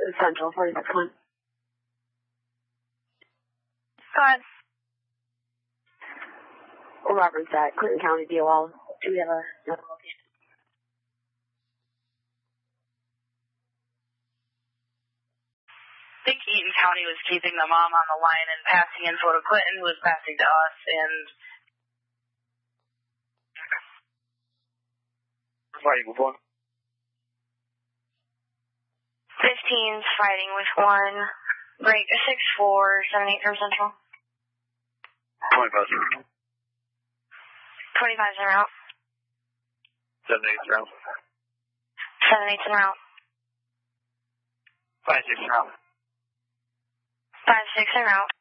Central 46 1. Go ahead. We'll reference that. Clinton County DOL. Do we have another location? I think Eaton County was keeping the mom on the line and passing info to Clinton, who was passing to us, and... Why you move on? 15's fighting with 1. Break 6478 from Central. 25's 25's en route. 78's route. 78's en route. 56 en route. 56 en route.